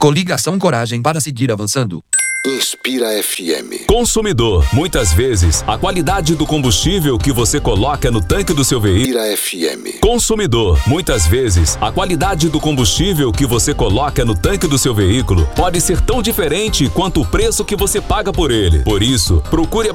Coligação Coragem para seguir avançando. Inspira FM. Consumidor, muitas vezes, a qualidade do combustível que você coloca no tanque do seu veículo. Inspira FM. Consumidor, muitas vezes, a qualidade do combustível que você coloca no tanque do seu veículo pode ser tão diferente quanto o preço que você paga por ele. Por isso, procure